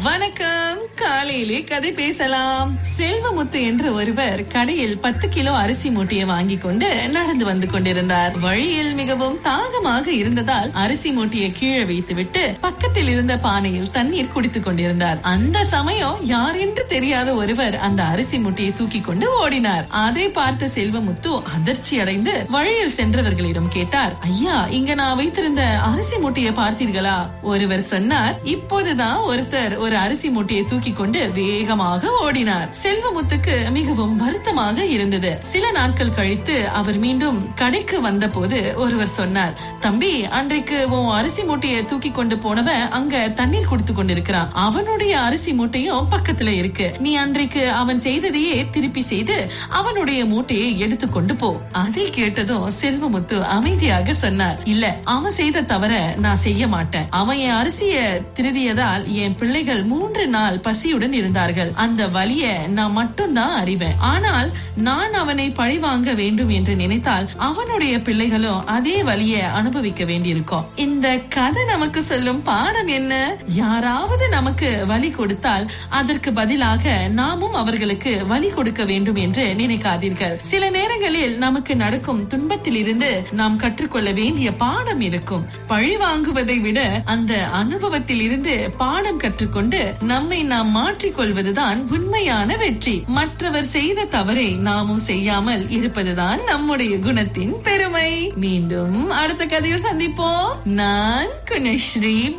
வணக்கம். காலையிலே கதை பேசலாம். செல்வமுத்து என்ற ஒருவர் கடையில் 10 கிலோ அரிசி மூட்டையை வாங்கி கொண்டு நடந்து வந்து கொண்டிருந்தார். வழியில் மிகவும் தாகமாக இருந்ததால் அரிசி மூட்டையை கீழே வைத்துவிட்டு பக்கத்தில் இருந்த பானையில் தண்ணீர் குடித்துக் கொண்டிருந்தார். அந்த சமயம் யார் என்று தெரியாத ஒருவர் அந்த அரிசி மூட்டையை தூக்கி கொண்டு ஓடினார். அதை பார்த்த செல்வமுத்து அதிர்ச்சி அடைந்து வழியில் சென்றவர்களிடம் கேட்டார், ஐயா, இங்க நான் வைத்திருந்த அரிசி மூட்டையை பார்த்தீர்களா? ஒருவர் சொன்னார், இப்போதுதான் ஒருத்தர் ஒரு அரிசி மூட்டையை தூக்கி கொண்டு வேகமாக ஓடினார். செல்வமுத்துக்கு மிகவும் வருத்தமாக இருந்தது. சில நாட்கள் கழித்து அவர் மீண்டும் கடைக்கு வந்த போது ஒருவர் சொன்னார், தம்பி, அன்றைக்கு உன் அரிசி மூட்டையை தூக்கி கொண்டு போனவன் அங்க தண்ணீர் குடித்து கொண்டிருக்கிறான். அவனுடைய அரிசி மூட்டையும் பக்கத்துல இருக்கு. நீ அன்றைக்கு அவன் செய்ததையே திருப்பி செய்து அவனுடைய மூட்டையை எடுத்துக்கொண்டு போ. அதை கேட்டதும் செல்வமுத்து அமைதியாக சொன்னார், இல்ல, அவன் செய்த தவற நான் செய்ய மாட்டேன். அவன் என் அரிசிய திருடியதால் என் பிள்ளைகள் 3 நாள் பசியுடன் இருந்தார்கள். அந்த வலிய நான் மட்டும்தான் அறிவேன். ஆனால் நான் அவனை பழி வாங்க வேண்டும் என்று நினைத்தால் அவனுடைய பிள்ளைகளும் அதே வலிய அனுபவிக்க வேண்டியிருக்கும். இந்த கதை நமக்கு சொல்லும் பாடம் என்ன? யாராவது நமக்கு வலி கொடுத்தால் அதற்கு பதிலாக நாமும் அவர்களுக்கு வலி கொடுக்க வேண்டும் என்று நினைக்காதீர்கள். சில நேரங்களில் நமக்கு நடக்கும் துன்பத்தில் இருந்து நாம் கற்றுக்கொள்ள வேண்டிய பாடம் இருக்கும். பழி வாங்குவதை விட அந்த அனுபவத்தில் இருந்து பாடம் கற்றுக்கொண்டு நம்மை நாம் மாற்றிக் கொள்வதுதான் உண்மையான வெற்றி. மற்றவர் செய்த தவறை நாமும் செய்யாமல் இருப்பதுதான் நம்முடைய குணத்தின் பெருமை. மீண்டும் அடுத்த கதையில் சந்திப்போம். நான் குணஸ்ரீ.